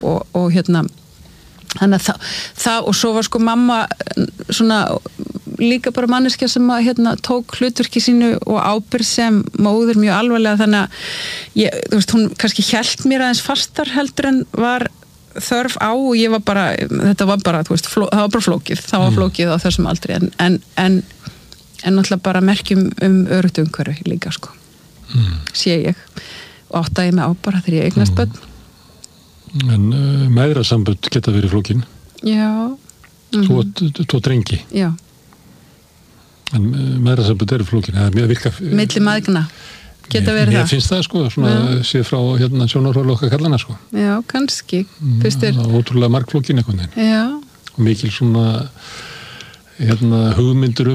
og þannig að það og svo var sko mamma svona líka bara manneskja sem að tók hlutverki sínu og ábyrgð sem móðir mjög alvarlega, þannig að þú veist, hún kannski hélt mér aðeins fastar heldur en var þörf á og ég var bara, þetta var bara, þú veist, það var bara flókið, það var flókið á þessum aldri en náttúrulega bara merkjum öruggt umhverfi líka sko, sé ég og áttaði mig á bara þegar ég eignast börn. En mæðrasambönd geta verið flókin. Já. Tvo drengi. Já. En mæðrasambönd eru flókin. Milli mæðgna geta verið það. Mér finnst það sko, svona séð frá sjónarhóli okkar kallana sko. Já, kannski. Fyrst það er ótrúlega margflókin einhvern veginn. Já. Og mikil svona hugmyndur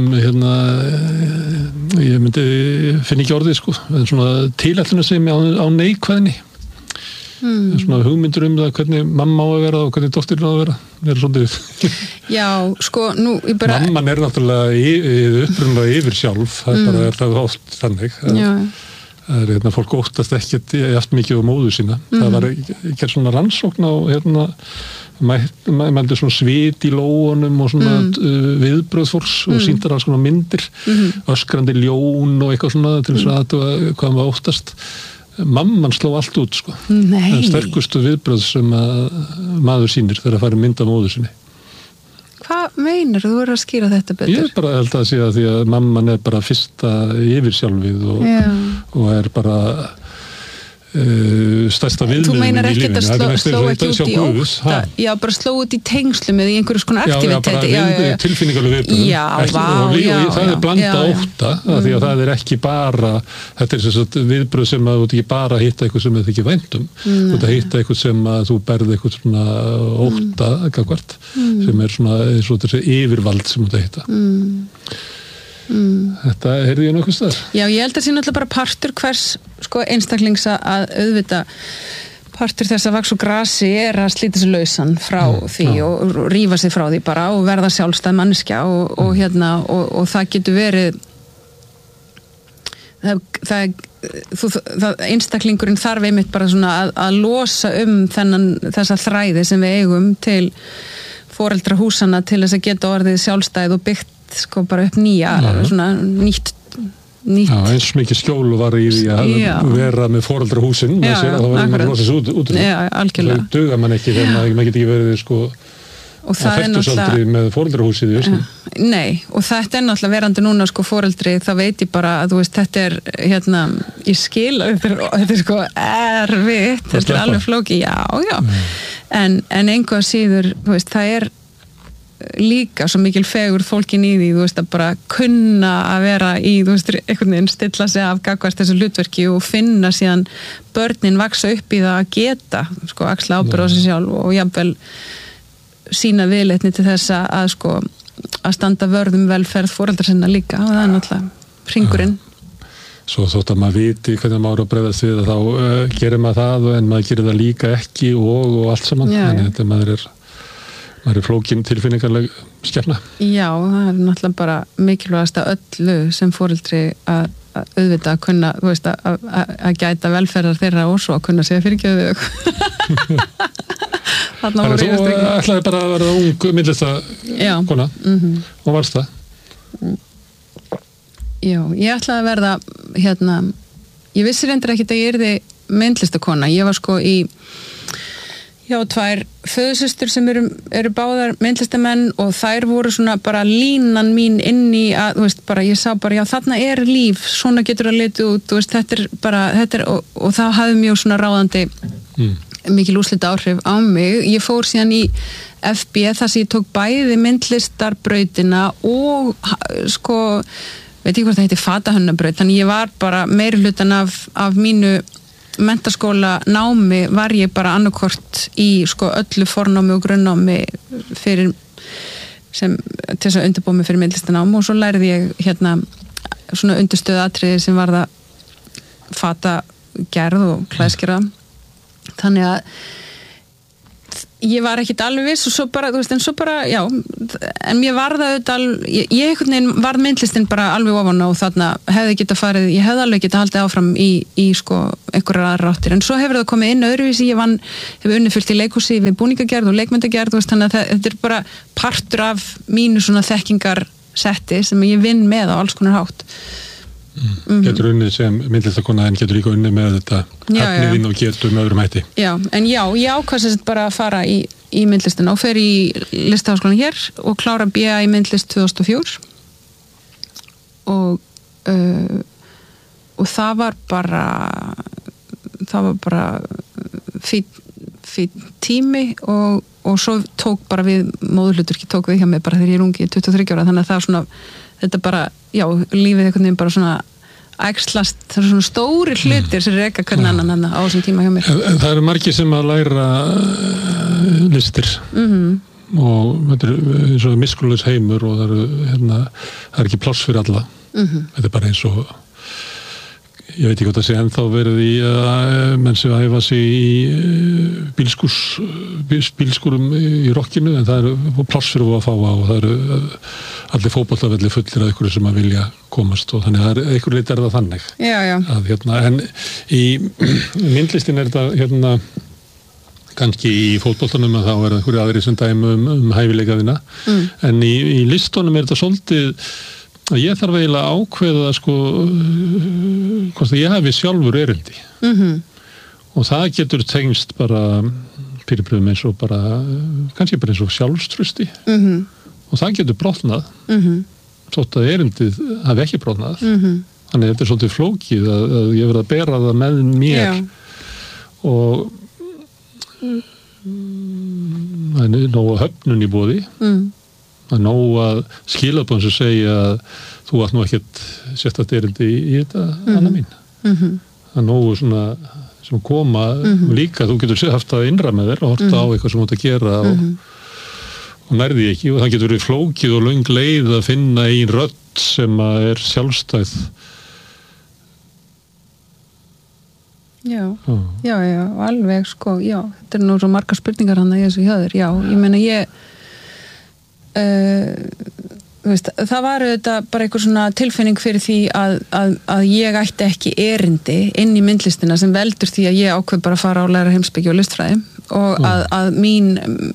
ég finn ekki orðið sko, en svona tilætluna sem á neikvæðinni. Svona hugmyndur það hvernig mamma á að vera og hvernig dóttirinn á að vera svolítið. Já, sko, nú ég bara... Mamman er náttúrulega upprunalega yfir sjálf, það er það oft þannig. Það er fólk óttast ekkert eftir mikið á móður sína. Það var ekki svona rannsókn á mældi svona svit í lóunum og svona viðbrögð fólks og sýndar alls konar myndir, öskrandi ljón og eitthvað svona til þess að hvað maður óttast. Mamman sló allt út sko. Nei. Það sterkustu viðbröð sem maður sýnir þegar að fara mynd af móður sinni. Hvað meinar? Þú verður að skýra þetta betur. Ég bara held að segja því að mamman er bara fyrsta yfirsjálfið og er bara stærsta viðmiðun í lífinu. Þú meinar ekki að sló ekki út í ótta? Já, bara sló út í tengslum eða í einhverjum skona aktiviteti. Já, bara tilfinningarlega viðbröð. Já, og það er blanda ótta, af því að það er ekki bara, þetta er þess að viðbröð sem að þú ekki bara hitta eitthvað sem þið ekki væntum. Þú ert að hitta eitthvað sem að þú berði eitthvað svona ótta, gagvart, sem er svona þessi yfirvald sem þú ert að hitta. Þetta heyrði ég nokkuð stað. Já, ég held að sé náttúrulega bara partur hvers sko einstaklings að auðvita partur þess að vaks og grasi er að slíta sig lausan frá því og rífa sig frá því bara og verða sjálfstæð manneskja og það getur verið það einstaklingurinn þarf einmitt bara svona að losa þessa þræði sem við eigum til foreldrahúsana til þess að geta orðið sjálfstæð og byggt sko bara upp svona nýtt Já, eins mikið skjól var í því að vera með foreldrahúsin með sér, þá verður maður að losa sig út Já, algjörlega. Það dugar mann ekki þegar maður get ekki verið sko og það er náttúrulega með foreldrahúsið í Ísland. Nei, og þetta er náttúrulega verandi núna sko foreldri, þá veit ég bara að þú veist, þetta er ég skil þetta er sko erfitt, þetta er alveg flókið, já. En engu að síður, þú veist, það er líka svo mikil fegur fólkin í því, þú veist, að bara kunna að vera í, þú veist, einhvern veginn stilla sig af gagnvart þessu hlutverki og finna síðan börnin vaksa upp í það að geta, sko, axla ábyrgð á sig sjálf og jafnvel sína viðleitni til þess að sko, að standa vörð velferð foreldra sinna líka, og það er náttúrulega hringurinn. Svo þótt að maður viti hvernig maður á að bregðast við þá gerir maður það, en maður gerir það líka ekki og allt saman, en þetta maður er flókin tilfinningarleg skepna. Já, það er náttúrulega bara mikilvægast að öllu sem foreldri að auðvitað að kunna, þú veist, að gæta velferðar þeirra og svo að kunna segja fyrirgefðu þau. Þannig að þú ætlaði bara að verða ung myndlista kona og varst það? Já, ég ætlaði að verða ég vissi reyndar ekkert að ég yrði myndlistakona. Ég var sko í tvær föðusystur sem eru báðar myndlistamenn og þær voru svona bara línan mín inn í að, þú veist, bara ég sá bara, já, þarna er líf, svona getur að lita út, þú veist, þetta er og það hafði mjög svona ráðandi mikil úrslita áhrif á mig. Ég fór síðan í FB þar sem ég tók bæði myndlistarbrautina og sko, veit ekki hvort það heiti fatahönnabraut, þannig ég var bara meiri hlutan af mínu menntaskóla námi var ég bara annarkvort í sko öllu fornámi og grunnnámi til þess að undirbúa mig fyrir myndlistarnám og svo lærði ég svona undirstöðu atriði sem var það fatagerð og klæðskera, þannig að Ég var ekkit alveg viss og svo bara, þú veist, en svo bara, já, en mér var það auðvitað, ég einhvern veginn var myndlistin bara alveg ofan og þarna hefði getað farið, ég hefði alveg getað haldið áfram í sko einhverjar aðrar áttir, en svo hefur það komið inn öðruvísi, hef unnið fullt í leikhúsi við búningagerð og leikmyndagerð, þú veist, þannig að þetta er bara partur af mínu svona þekkingarsetti sem ég vinn með á alls konar hátt. Getur unnið sem myndlistakona en getur líka unnið með þetta efniðinn og getur með öðrum hætti. Já, en já, ég ákvað sem bara að fara í myndlistina og fer í Listaháskólann hér og klára BA í myndlist 2004 og það var bara fínn tími og svo tók bara við móðurhluturki tók við hjá mig bara þegar ég er ungi 23 ára, þannig að það er svona þetta bara, já, lífið einhvern veginn bara svona æxlast, það eru svona stóri hlutir sem reka hvernig annan á þessum tíma hjá mér. En það eru margir sem að læra listir og þetta er eins og miskunnlaus heimur og það er ekki pláss fyrir alla. Þetta er bara eins og ég veit ekki hvað það sé ennþá verið í menn sem æfa sig í bílskúrum í rockinu, en það eru pláss fyrir að fá á og það eru allir fótboltavellir fullir af ykkur sem að vilja komast og þannig að ykkur leit er það þannig. Já. Að, en í myndlistin er þetta kannski í fótboltanum að þá er það ykkur aðri sem dæmi hæfileikaðina en í listunum er þetta svolítið að ég þarf eiginlega að ákveða sko hvort að ég hafi sjálfur erindi og það getur tengst bara fyrirbrigðum eins og bara kannski bara eins og sjálfstrausti og það getur brotnað þótt að erindið hafi ekki brotnað þannig að þetta er svolítið flókið að ég verið að bera það með mér og það er nógu höfnun í boði að nóg að skilabóðum sem segja að þú átt nú ekkert sérstakt erindi í þetta Anna mín. Það nógu svona sem koma og líka þú getur haft það innra með þér og horta á eitthvað sem þú átt að gera og nærði ekki og það getur verið flókið og löng leið að finna ein rödd sem er sjálfstæð. Já, alveg sko, já, þetta er nú svo margar spurningar hann að ég þessu hjá þér, já, ég meina veist, það var auðvitað bara eitthvað svona tilfinning fyrir því að ég ætti ekki erindi inn í myndlistina sem veldur því að ég ákveð bara að fara á læra heimspeki og listfræði og að mín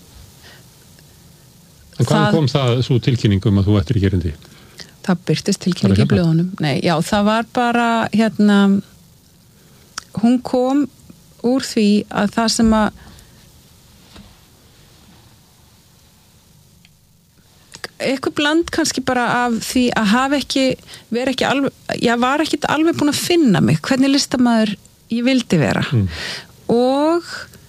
En hvað kom það svo tilkynningum að þú ættir ekki erindi? Það birtist tilkynning í blöðunum. Nei, já, það var bara hún kom úr því að það sem að eitthvað bland kannski bara af því að hafa ekki, vera ekki alveg, ég var ekki alveg búin að finna mig, hvernig listamaður ég vildi vera. Og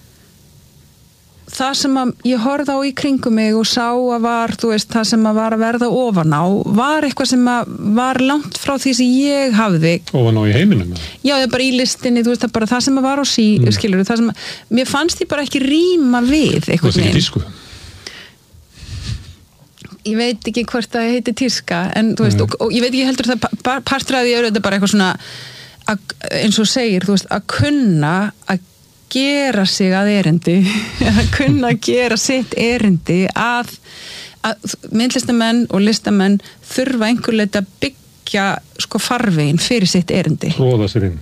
það sem að ég horfði á í kringum mig og sá að var, þú veist, það sem að var að verða ofan á, var eitthvað sem að var langt frá því sem ég hafði. Ofan á í heiminum? Já, það bara í listinni, þú veist, það bara það sem að var á skilur, það sem að, mér fannst því bara ekki ríma við eitthvað. Það er ekki tísku? Ég veit ekki hvort það heiti tíska en þú veist, og ég veit ekki heldur það partur af því að þetta bara eitthvað svona eins og segir, þú veist, að kunna að gera sig að erindi að kunna að gera sitt erindi að myndlistamenn og listamenn þurfa einhverleita að byggja sko farvegin fyrir sitt erindi. Tróða sér inn.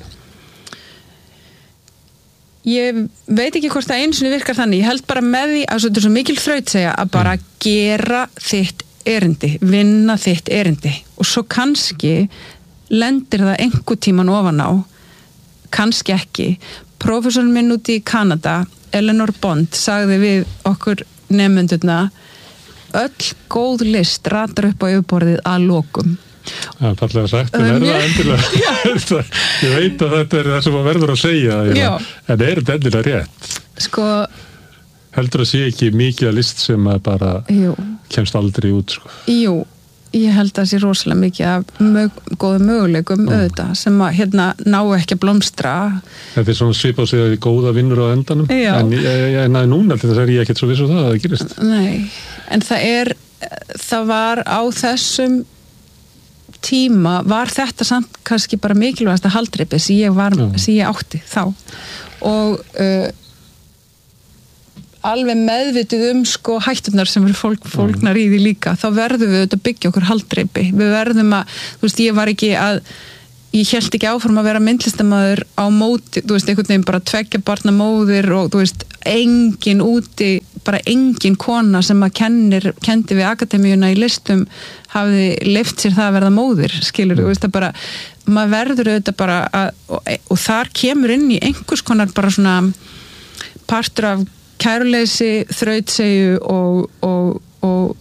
Ég veit ekki hvort það einu sinni virkar þannig, ég held bara með því að þetta er svo mikil þrautsegja að bara gera þitt erindi, vinna þitt erindi og svo kannski lendir það einhver tíman ofan á, kannski ekki. Prófessorinn minn út í Kanada, Eleanor Bond, sagði við okkur nemendurna öll góð list ratar upp á yfirborðið að lokum. Já, fallega sagt, en það endilega ég veit að þetta er það sem að verður að segja en er þetta endilega rétt? Sko heldur að sé ekki mikið að list sem að bara kemst aldrei út sko? Jú, ég held að það sé rosalega mikið af góða möguleikum auðvitað sem að ná ekki að blómstra. Þetta er svona svipað á sig að góða vinnur á endanum en núna þess er ég ekkert svo viss og það gerist. Nei, en það var á þessum tíma var þetta samt kannski bara mikilvægast að haldreipið sem ég átti þá og alveg meðvituð sko hætturnar sem eru fólknar í því líka, þá verðum við að byggja okkur haldreipi. Við verðum að, þú veist, ég hélt ekki áfram að vera myndlistarmaður á móti, þú veist, einhvern veginn bara 2 barna móðir og þú veist, engin úti, bara engin kona sem að kendi við akademíuna í listum hafði leyft sér það að verða móðir, skilur, þú veist, það bara, maður verður auðvitað bara og þar kemur inn í einhvers konar bara svona partur af kæruleysi, þrautsegju og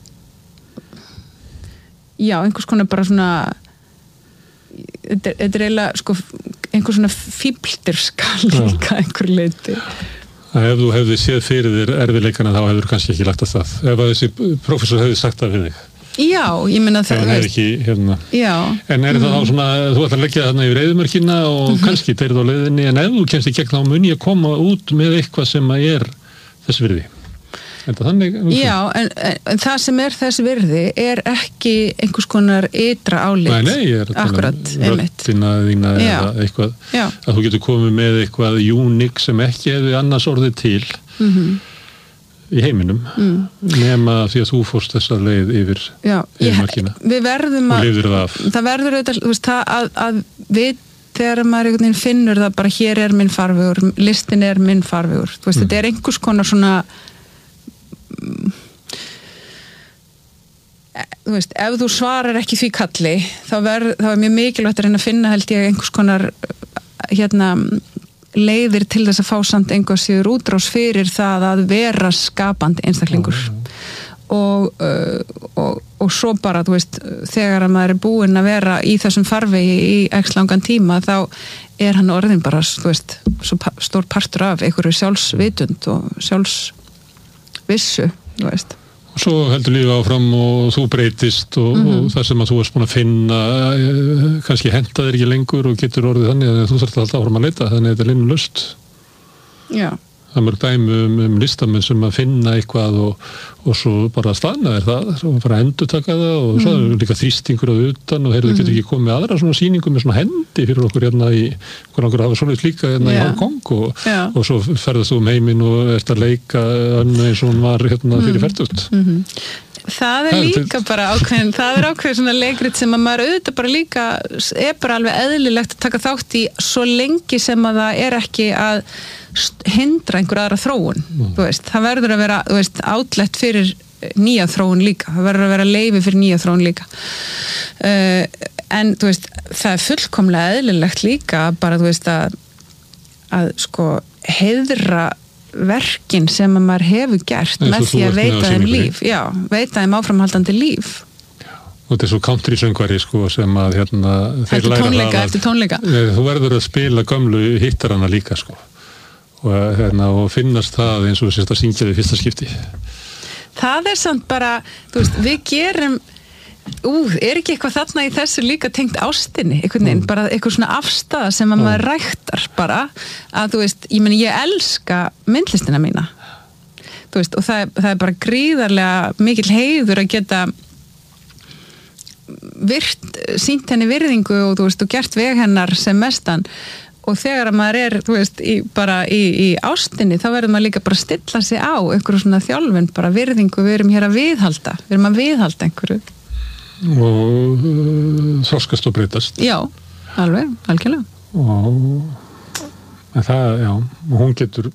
já, einhvers konar bara svona þetta eiginlega sko einhver svona fíbldirska líka einhver leiti. Ef þú hefði séð fyrir þér erfiðleikana þá hefur kannski ekki lagt að það. Ef að þessi prófessor hefði sagt það við þig. Já, ég meina það. Það er ekki hérna. Já. En það þá svona, þú ætlar að leggja þarna yfir eyðimörkina og kannski þeir á leiðinni, en ef þú kemst í gegn þá muni að koma út með eitthvað sem að þess virði. Þannig, já, en það sem þess virði ekki einhvers konar ytra álit. Nei, ég er að tala röddina þína eða eitthvað, að þú getur komið með eitthvað unique sem ekki hefði annars orðið til í heiminum, nema því að þú fórst þessa leið yfir markina og lifðir það af. Það verður auðvitað, þú veist, að við þegar maður einhvern veginn finnur það bara hér minn farvegur, listin minn farvegur, þú veist, þetta einhvers konar svona þú veist, ef þú svarar ekki því kalli, þá er mjög mikilvægt að reyna að finna held ég einhvers konar leiðir til þess að fá samt einhvers síður útrás fyrir það að vera skapandi einstaklingur og svo bara, þú veist, þegar að maður búinn að vera í þessum farvegi í x langan tíma, þá hann orðin bara, þú veist, svo stór partur af einhverju sjálfsvitund og vissu, þú veist. Og svo heldur lífið áfram og þú breytist og það sem að þú varst búin að finna kannski henta þér ekki lengur og getur orðið þannig að þú þarft alltaf áfram að leita, þannig að þetta linnulaust. Já. Það mörg dæmi listamenn sem að finna eitthvað og svo bara staðna það og bara endurtaka það og svo er líka þrýstingur að utan og þeir getur ekki komið aðra svona sýningu með svona hendi fyrir okkur hérna í okkur hafa svolítið líka hérna í Hong Kong og svo ferðast þú heiminn og ert að leika önnu eins og hún var hérna fyrir fertugt. Það líka bara ákveðin, það ákveðin svona leikrit sem að maður auðvitað bara líka bara alveg eðlilegt að taka þátt í svo lengi sem að það ekki að hindra einhver aðra þróun, þú veist, það verður að vera, þú veist, outlet fyrir nýja þróun líka, það verður að vera leyfi fyrir nýja þróun líka en, þú veist, það er fullkomlega eðlilegt líka bara, þú veist, að sko, heiðra verkin sem að maður hefur gert með því að veita þeim líf veita þeim áframhaldandi líf og þetta er svo country-söngvari sko sem að þeir læra eftir tónleika þú verður að spila gömlu hittarana líka sko og finnast það eins og sérst að syngja við fyrsta skipti. Það er samt bara, þú veist, við gerum er ekki eitthvað þarna í þessu líka tengt ástinni, einhvern veginn, bara eitthvað svona afstaða sem að maður ræktar bara, að þú veist, ég elska myndlistina mína, þú veist, og það er bara gríðarlega mikil heiður að geta sýnt henni virðingu og þú veist, og gert veg hennar sem mestan og þegar að maður þú veist, í ástinni, þá verður maður líka bara að stilla sig á einhverju svona þjálfun, bara virðingu, við erum hér að viðhalda, einhverju. Og þroskast og breytast. Já, alveg, algjörlega. En það, og hún getur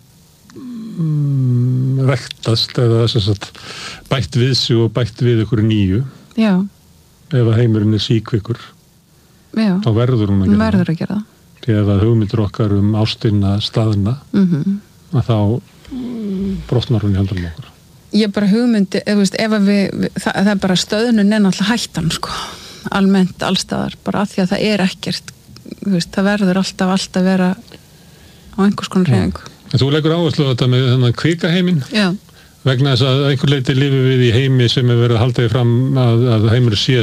vektast eða þess að bætt við sig og bætt við einhverju nýju. Já. Ef að heimurinn síkvikur, þá verður hún að gera það. Ef að hugmyndir okkar ástina staðna að þá brotnar hún í höndunum okkur. Ég bara hugmyndi, veist, ef að það er bara stöðnun náttúrulega hættan sko, almennt allstaðar, bara af því að það ekkert, veist, það verður alltaf að vera á einhvers konar hreyfingu. Þú leggur áherslu á þetta með þennan kvikaheimin vegna þess að einhver leyti lifum við í heimi sem verið að halda því fram að heimur sé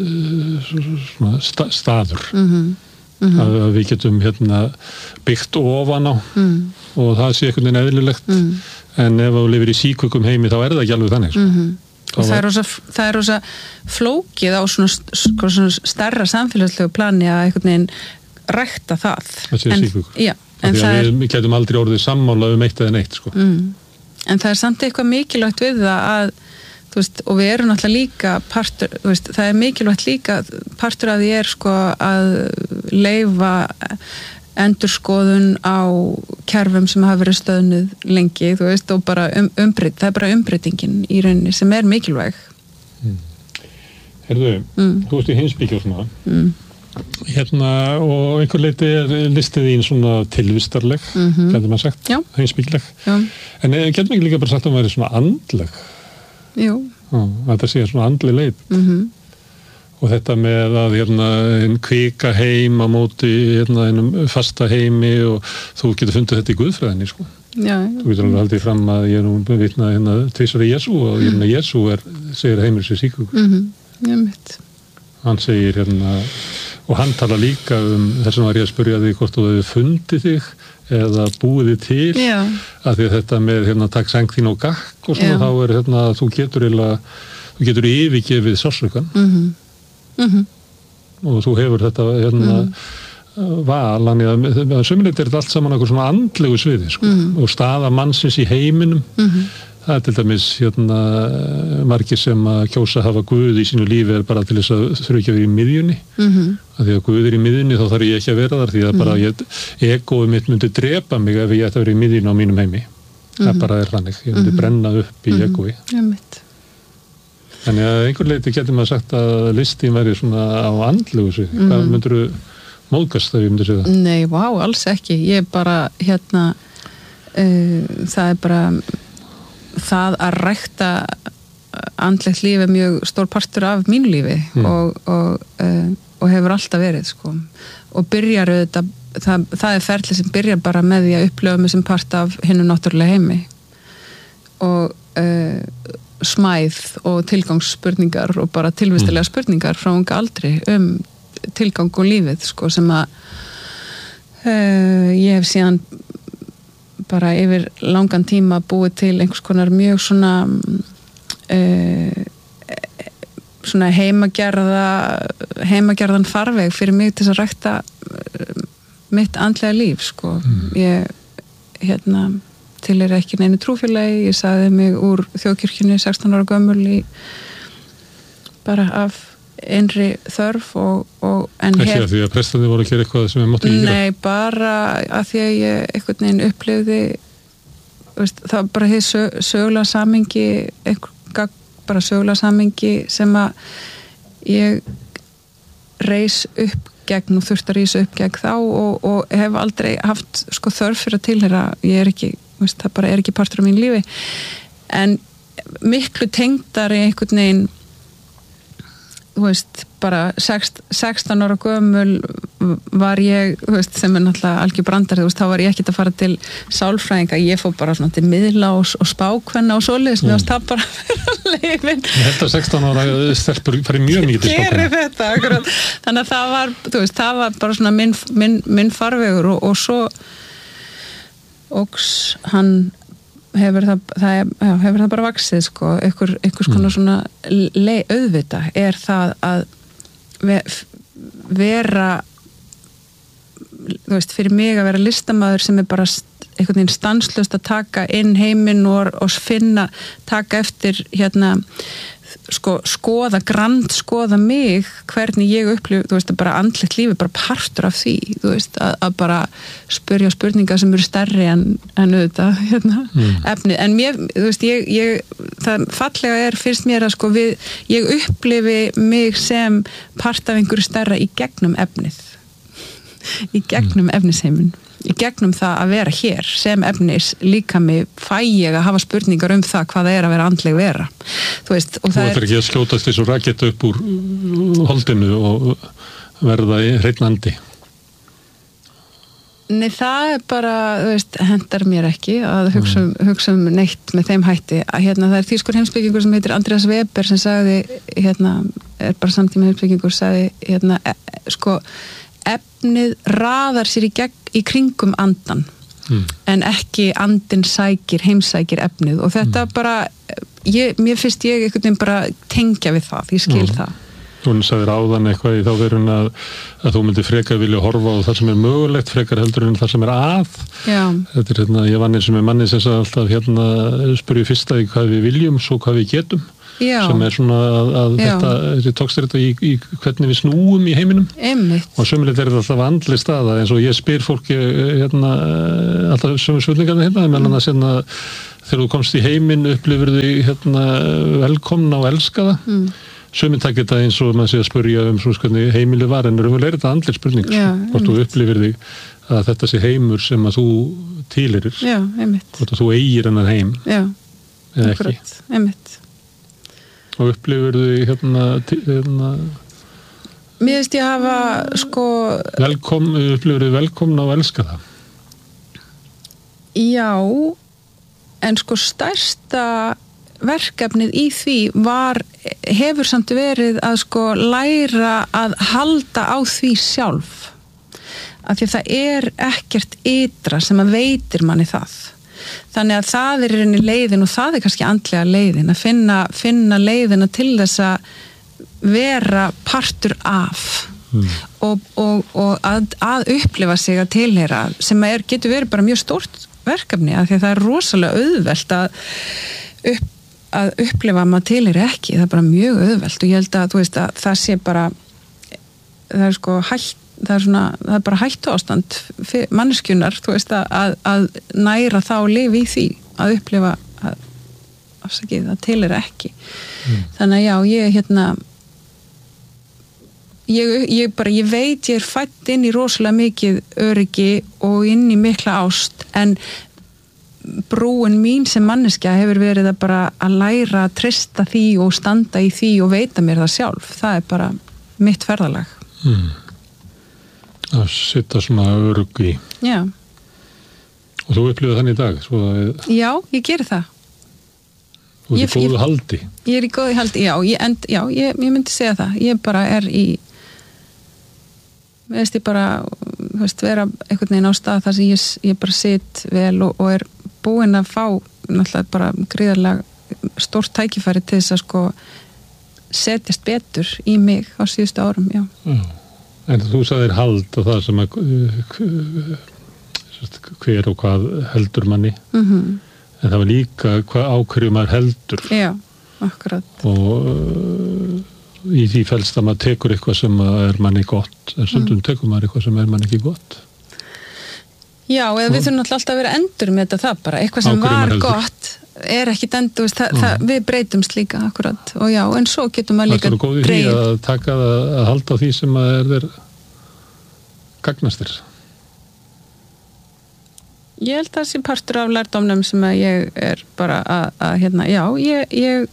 staður. Að við getum byggt ofan á og það sé einhvern veginn eðlilegt en ef þú lifir í síkvikum heimi þá það ekki alveg þannig og það er rosa flókið á svona stærra samfélagslegu plani að einhvern veginn rækta það sé síkvikur við getum aldrei orðið sammála eitt eða neitt sko. en það samt eitthvað mikilvægt við það að þú veist, og við erum náttúrulega líka partur, þú veist, það mikilvægt líka partur af því sko að leyfa endurskoðun á kerfum sem hafa verið stöðnuð lengi, þú veist, og bara það bara umbreytingin í rauninni sem mikilvæg. Herðu, þú veist í heimspeki og svona, og einhver leiti listið þín svona tilvistarleg, getur maður sagt, heimspekileg. En getur maður ekki líka bara sagt að maður er svona andleg? Jú. Þetta sé svona andleg leit. Og þetta með að kvika heim á móti fasta heimi og þú getur fundið þetta í guðfræðinni, sko. Já. Þú getur alveg haldið fram að ég nú vitnað tvisvar í Jesú og Jesú segir heimur sér síkugur. Já, mitt. Hann segir og hann tala líka þess að var ég að spyrja þig hvort þú hefði fundið þig eða búið þig til að því að þetta með takk sæng þín og gakk og svona þá er þú getur yfirgefið sársaukann og þú hefur þetta val, þannig að sömulegt er þetta allt saman eitthvað svona andlegu sviði sko, og staða mannsins í heiminum það til dæmis margir sem að kjósa hafa Guð í sínu lífi bara til þess að þurfa ekki að vera í miðjunni að því að Guð í miðjunni þá þarf ég ekki að vera þar því að bara egóið mitt myndi drepa mig ef ég ætti að vera í miðjunni á mínum heimi það bara þannig, ég myndi brenna upp í egói þannig að einhver leiti getur maður sagt að listin væri svona á andlegu sig hvað myndur þú móðgast þegar ég myndi segja það? Nei, vá, alls ekki ég bara, það er bara það að rækta andlegt líf mjög stór partur af mínu lífi og hefur alltaf verið sko. Og byrjar auðvitað það ferli sem byrjar bara með því að upplifa mig sem part af hinu náttúrulega heimi og smæð og tilgangsspurningar og bara tilvistilega spurningar frá unga aldri tilgang og lífið sko, sem að ég hef síðan bara yfir langan tíma búið til einhvers konar mjög svona heimagerðan farveg fyrir mig til að rækta mitt andlega líf sko. Ég tilheyri ekki neinu trúfélagi, ég sagði mig úr þjóðkirkjunni 16 ára gömul í bara af innri þörf ekki að því að prestarnir voru að gera eitthvað sem við máttu ekki gera? Nei, bara að því að ég einhvern veginn upplifði það var bara því sögulega samhengi bara sögulega samhengi sem að ég reis upp gegn og þurfti að rísa upp gegn þá og hef aldrei haft sko þörf fyrir að tilheyra, ég er ekki það bara er ekki partur af mín lífi en miklu tengdari einhvern veginn þú veist, bara 16 ára gömul var ég, þú veist, sem náttúrulega algjör brandar, þú veist, þá var ég ekkert að fara til sálfræðinga, ég fór bara svona til miðla og spákvenna og svoleiðis, mér varst það bara vera leifin. Ég held að 16 ára stelpur fari mjög mikið til spákvenna. Gerir þetta, akkurat. Þannig að það var, þú veist, það var bara svona minn farvegur og svo óks hann hefur það bara vaxið sko, einhvers konar svona auðvita er það að vera þú veist, fyrir mig að vera listamaður sem er bara einhvern veginn stanslaust að taka inn heiminn og taka eftir skoða mig hvernig ég upplifu, þú veist, að bara andlegt lífi bara partur af því, þú veist að bara spyrja spurningar sem eru stærri en auðvitað efnið, en mér, þú veist, það fallega finnst mér að sko ég upplifi mig sem part af einhverju stærra í gegnum efnið í gegnum efnisheiminn í gegnum það að vera hér sem efnis líkami fæ ég að hafa spurningar það hvað það er að vera andleg vera þú veist, og það er ekki að skjótast þessu raketa upp úr holdinu og verða í hreinn andi. Nei, það er bara, þú veist, hendar mér ekki að hugsa neitt með þeim hætti að það er þýskur heimspekingur sem heitir Andreas Weber sem sagði, er bara samtíma heimspekingur, sagði sko efnið raðar sér í kringum andan en ekki andin heimsækir efnið og þetta bara mér finnst ég einhvern veginn bara tengja við það, ég skil það Hún sagði áðan eitthvað í þá verun að þú myndir frekar vilja horfa á það sem mögulegt, frekar heldur en það sem að. Já. Þetta ég vann eins og með manni sem sagði alltaf spurði fyrst að hvað við viljum, svo hvað við getum. Já. Sem svona að þetta tókst þetta í hvernig við snúum í heiminum. Einmitt. Og sömuleitt þetta alltaf andleg staða, eins og ég spyr fólki alltaf sömu spurningarna meðan annars þegar þú komst í heiminn upplifir þig velkomna og elskaða. Sumir takk þetta eins og maður sé að spurja svo hvernig heimili var, en raunverulega þetta andleg spurning. Hvort þú upplifir þig að þetta sé heimur sem að þú tilheyrir. Já, einmitt. Hvort að þú eigir hennar heim. Já, akkurat, einmitt. Og upplifir þig Mér finnst ég hafa upplifir þig velkomna og elskaða. Já, en stærsta verkefnið í því hefur samt verið að læra að halda á því sjálf. Af því að það er ekkert ytra sem að veitir manni það. Þannig að það er í leiðin, og það er kannski andlega leiðin, að finna leiðina til þess að vera partur af og að upplifa sig að tilheyra, sem getur verið bara mjög stórt verkefni, af því að það er rosalega auðvelt að upplifa að maður tilheyri ekki. Það er bara mjög auðvelt, og ég held að, að það sé bara það er bara hættu ástand manneskjunnar, að næra þá og lifa í því, að upplifa að tilheyri ekki. Þannig að ég veit ég er fædd inn í rosalega mikið öryggi og inn í mikla ást, en brúin mín sem manneskja hefur verið að læra að treysta því og standa í því og veita mér það sjálf. Það er bara mitt ferðalag. Að sitta svona örugg í. Já. Og þú upplifir þannig í dag? Já, ég geri það. Þú ert í góðu haldi? Ég er í góðu haldi, ég myndi segja það. Ég bara er ég bara vera einhvern veginn á stað þar sem ég bara sit vel og er búin að fá náttúrulega bara gríðarlega stórt tækifæri til þess að setjast betur í mig á síðustu árum, já. En þú sagðir hald og það sem að hver og hvað heldur manni, en það var líka á hverju maður heldur. Já, akkurat. Og í því felst að maður tekur eitthvað sem er manni gott, en stundum tekur maður eitthvað sem er manni ekki gott. Já, eða við þurfum alltaf að vera endur með þetta bara, eitthvað sem var gott er ekkit endur, við breytumst líka akkurat, og já, en svo getum maður líka breyt. Það er góð í því að taka að halda því sem er gagnast þér. Ég held að það sé partur af lærdómnum sem að ég er bara ég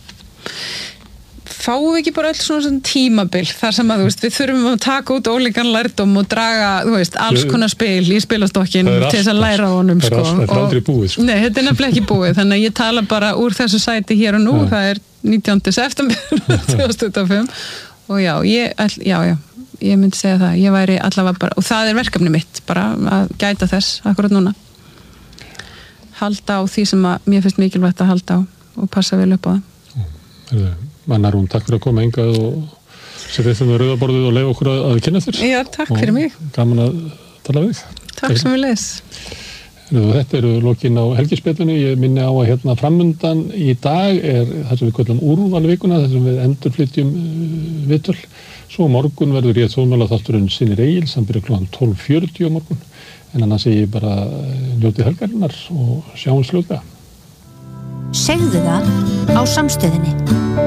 fáum við ekki bara öll svona tímabil þar sem að við þurfum að taka út ólíkan lærdóm og draga alls konar spil í spilastokkin til þess að læra á honum. Það er aldrei búið. Nei, þetta er nefnilega ekki búið, þannig að ég tala bara úr þessu sæti hér og nú, það er 19. september 2025 og ég myndi segja það, ég væri allavega bara, og það er verkefni mitt bara að gæta þess akkurat núna, halda á því sem að mér finnst mikilvægt að halda á og passa vel upp á það. Mannarún, takk fyrir að koma hingað og setja þetta á rauðaborðið og leiða okkur að kynna þér. Já, takk fyrir mig. Gaman að tala við. Takk sem við leys. Þetta eru lokin á helgispjallinu. Ég minni á að framundan í dag er það sem við köllum úrvalvikuna, það sem við endurflytjum viðtöl. Svo morgun verður ég tónmála þátturinn Synir Egils, hann byrjar klukkan 12:40 á morgun. En annars segi ég bara njótið helgarinnar og sjáumst fljótlega. Segðu það á Samstöðinni.